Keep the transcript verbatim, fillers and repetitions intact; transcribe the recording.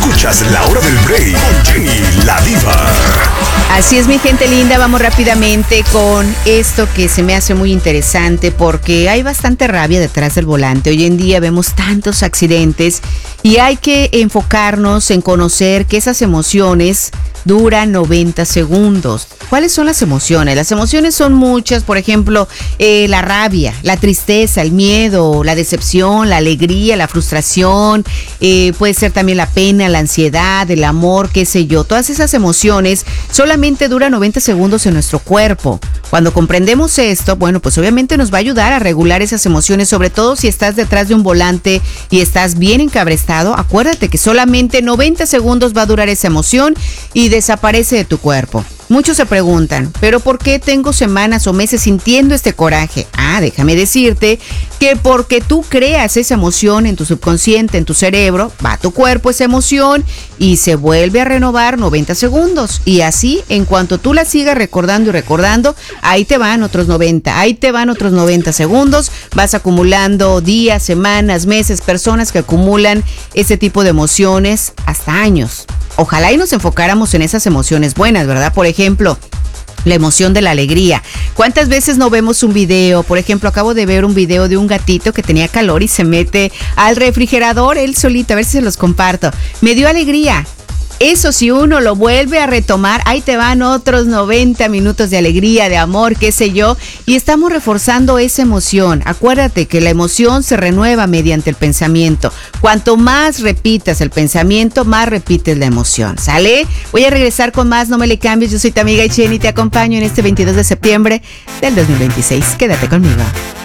Escuchas La Hora del Break con Jenny la Diva. Así es, mi gente linda, vamos rápidamente con esto que se me hace muy interesante porque hay bastante rabia detrás del volante. Hoy en día vemos tantos accidentes y hay que enfocarnos en conocer que esas emociones duran noventa segundos. ¿Cuáles son las emociones? Las emociones son muchas, por ejemplo, eh, la rabia, la tristeza, el miedo, la decepción, la alegría, la frustración, eh, puede ser también la pena, la ansiedad, el amor, qué sé yo. Todas esas emociones solamente duran noventa segundos en nuestro cuerpo. Cuando comprendemos esto, bueno, pues obviamente nos va a ayudar a regular esas emociones, sobre todo si estás detrás de un volante y estás bien encabrestado. Acuérdate que solamente noventa segundos va a durar esa emoción y desaparece de tu cuerpo. Muchos se preguntan, ¿pero por qué tengo semanas o meses sintiendo este coraje? Ah, déjame decirte que porque tú creas esa emoción en tu subconsciente, en tu cerebro, va a tu cuerpo esa emoción y se vuelve a renovar noventa segundos. Y así, en cuanto tú la sigas recordando y recordando, ahí te van otros noventa, ahí te van otros noventa segundos, vas acumulando días, semanas, meses, personas que acumulan ese tipo de emociones hasta años. Ojalá y nos enfocáramos en esas emociones buenas, ¿verdad? Por ejemplo, la emoción de la alegría. ¿Cuántas veces no vemos un video? Por ejemplo, acabo de ver un video de un gatito que tenía calor y se mete al refrigerador él solito. A ver si se los comparto. Me dio alegría. Eso, si uno lo vuelve a retomar, ahí te van otros noventa minutos de alegría, de amor, qué sé yo, y estamos reforzando esa emoción. Acuérdate que la emoción se renueva mediante el pensamiento. Cuanto más repitas el pensamiento, más repites la emoción, ¿sale? Voy a regresar con más, no me le cambies. Yo soy tu amiga Jenny y te acompaño en este veintidós de septiembre del dos mil veintiséis. Quédate conmigo.